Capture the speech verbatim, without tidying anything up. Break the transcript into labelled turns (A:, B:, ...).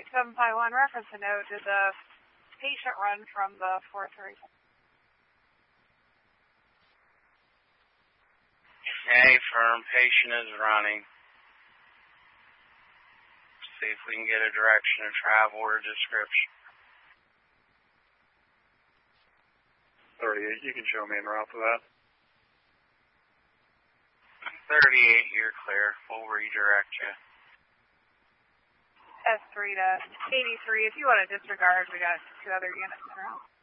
A: seven five one, reference a note. Did the patient run from the four three?
B: Hey, firm. Patient is running. See if we can get a direction of travel or description.
C: thirty-eight, you can show me en route to that.
B: thirty-eight, you're clear. We'll redirect you.
A: S three to eighty-three. If you want to disregard, we got two other units in a row.